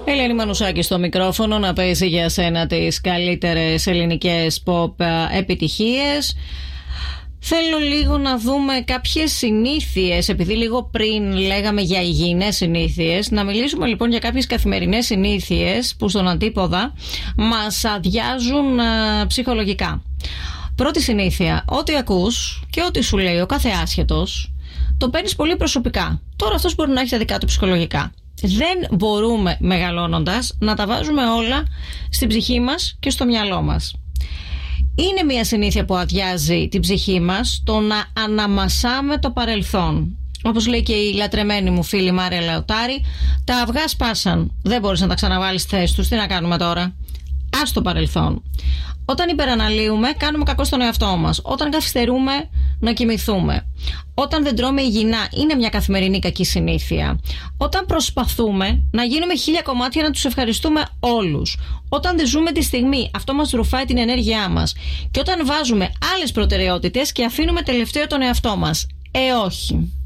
Ελένη Μανουσάκη στο μικρόφωνο, να παίζει για σένα τις καλύτερες ελληνικές pop επιτυχίες. Θέλω λίγο να δούμε κάποιες συνήθειες, επειδή λίγο πριν λέγαμε για υγιεινές συνήθειες, να μιλήσουμε λοιπόν για κάποιες καθημερινές συνήθειες που στον αντίποδα μας αδειάζουν ψυχολογικά. Πρώτη συνήθεια, ό,τι ακούς και ό,τι σου λέει ο κάθε άσχετος, το παίρνεις πολύ προσωπικά. Τώρα αυτός μπορεί να έχει τα δικά του ψυχολογικά. Δεν μπορούμε μεγαλώνοντας να τα βάζουμε όλα στην ψυχή μας και στο μυαλό μας. Είναι μια συνήθεια που αδειάζει την ψυχή μας το να αναμασάμε το παρελθόν. Όπως λέει και η λατρεμένη μου φίλη Μάρια Λαοτάρη, τα αυγά σπάσαν. Δεν μπορείς να τα ξαναβάλεις στη θέση τους. Τι να κάνουμε τώρα? Ας το παρελθόν. Όταν υπεραναλύουμε, κάνουμε κακό στον εαυτό μας. Όταν καθυστερούμε, να κοιμηθούμε. Όταν δεν τρώμε υγιεινά, είναι μια καθημερινή κακή συνήθεια. Όταν προσπαθούμε να γίνουμε 1000 κομμάτια, να τους ευχαριστούμε όλους. Όταν δεν ζούμε τη στιγμή, αυτό μας ρουφάει την ενέργειά μας. Και όταν βάζουμε άλλες προτεραιότητες και αφήνουμε τελευταίο τον εαυτό μας. Όχι.